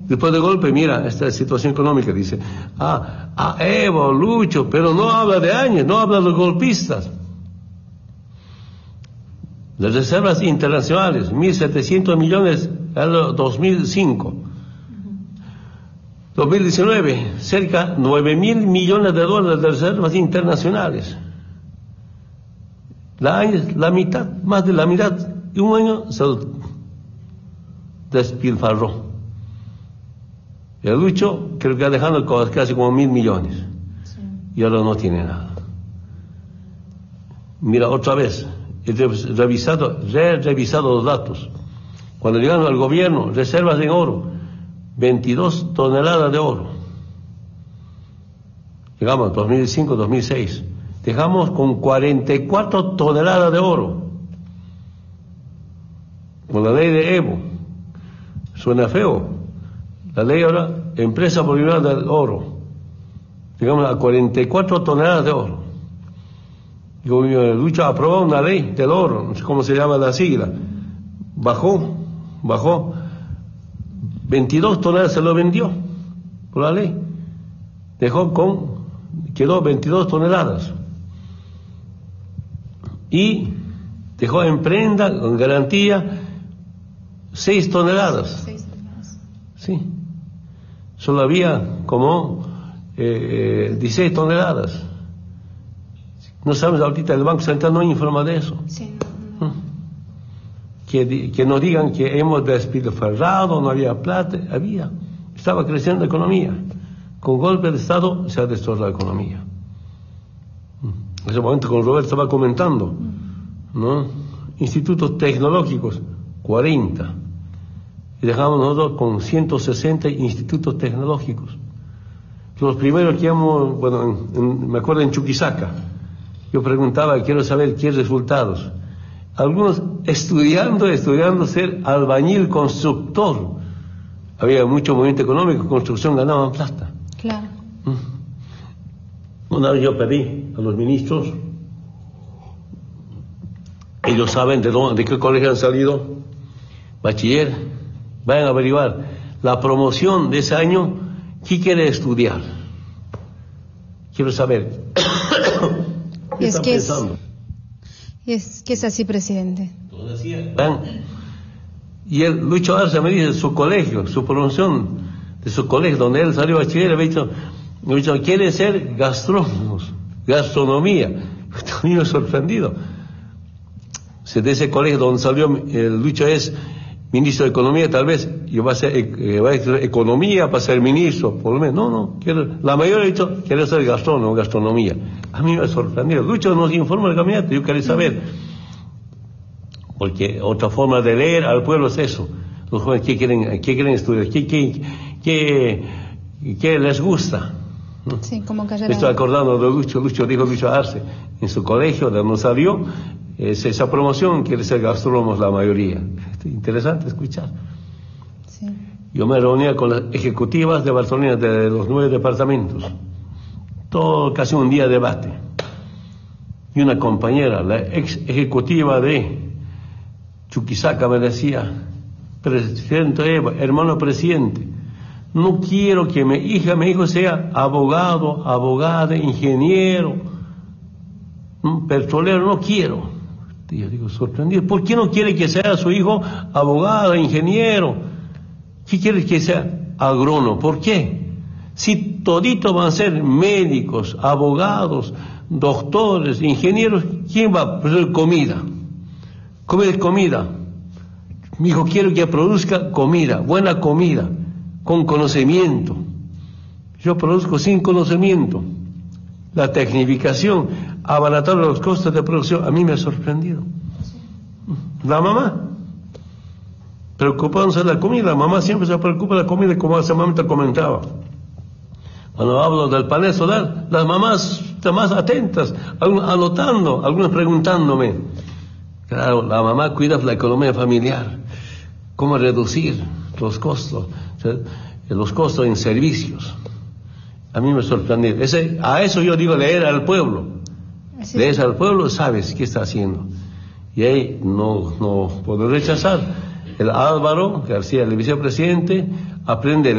Después de golpe, mira, esta situación económica, dice, Evo, Lucho, pero no habla de Áñez, no habla de los golpistas. Las reservas internacionales, 1.700 millones en el 2005. 2019, cerca 9.000 millones de dólares de reservas internacionales. La mitad, más de la mitad, y un año se despilfarró. El Lucho creo que ha dejado casi como 1.000 millones. Sí. Y ahora no tiene nada. Mira, otra vez, he revisado los datos. Cuando llegaron al gobierno, reservas en oro, 22 toneladas de oro. Llegamos 2005, 2006. Dejamos con 44 toneladas de oro. Con la ley de Evo. Suena feo. La ley ahora, empresa boliviana del oro. Llegamos a 44 toneladas de oro. Lucho aprobó una ley del oro, no sé cómo se llama la sigla. Bajó. 22 toneladas se lo vendió por la ley. Quedó 22 toneladas. Y dejó en prenda, con garantía, 6 toneladas. Sí. Solo había como 16 toneladas. No sabemos, ahorita el Banco Central no informa de eso. Sí, no. Que no digan que hemos despilfarrado, no había plata, había. Estaba creciendo la economía. Con golpe de Estado se ha destruido la economía. En ese momento con Roberto estaba comentando, ¿no? Institutos tecnológicos, 40. Y dejamos nosotros con 160 institutos tecnológicos. Los primeros que me acuerdo en Chuquisaca, yo preguntaba, quiero saber qué resultados. Algunos estudiando ser albañil, constructor. Había mucho movimiento económico, construcción, ganaban plata. Claro. Una vez yo pedí a los ministros, ellos saben de qué colegio han salido, bachiller, vayan a averiguar la promoción de ese año, ¿qué quiere estudiar? Quiero saber. ¿Qué están pensando? Es que es así, presidente. Y el Lucho Arce me dice, su colegio, su promoción de su colegio, donde él salió bachiller, me ha dicho, quiere ser gastrónomos, gastronomía. A mí me ha sorprendido. De ese colegio donde salió el Lucho es ministro de Economía, tal vez, yo va a ser Economía para ser ministro, por lo menos. No, la mayoría ha dicho, quiere ser gastrónomo, gastronomía. A mí me ha sorprendido. Lucho nos informa el gabinete, yo quería saber. Porque otra forma de leer al pueblo es eso. Los jóvenes, ¿qué quieren estudiar? ¿Qué les gusta? Sí, como carrera. Estoy acordando de Lucho Arce, en su colegio, de donde salió, esa promoción quiere ser gastrónomos la mayoría. Interesante escuchar. Sí. Yo me reunía con las ejecutivas de Barcelona de los 9 departamentos. Casi un día de debate. Y una compañera, la ex ejecutiva de Chuquisaca, me decía, presidente Evo, hermano presidente, no quiero que mi hijo sea abogado, abogada, ingeniero, petrolero, no quiero. Yo digo, sorprendido, ¿por qué no quiere que sea su hijo abogado, ingeniero? ¿Qué quiere que sea agrónomo? ¿Por qué? Si toditos van a ser médicos, abogados, doctores, ingenieros, ¿quién va a producir comida? Comida. Mi hijo quiere que produzca comida, buena comida, con conocimiento. Yo produzco sin conocimiento. La tecnificación, abaratar los costos de producción, a mí me ha sorprendido. La mamá, preocupándose de la comida, la mamá siempre se preocupa de la comida, como hace momento comentaba. Cuando hablo del panel solar, las mamás están más atentas, anotando, algunas preguntándome. Claro, la mamá cuida la economía familiar, cómo reducir los costos en servicios. A mí me sorprendió. A eso yo digo leer al pueblo. Lees al pueblo, sabes qué está haciendo. Y ahí no puedo rechazar. El Álvaro García, el vicepresidente, aprende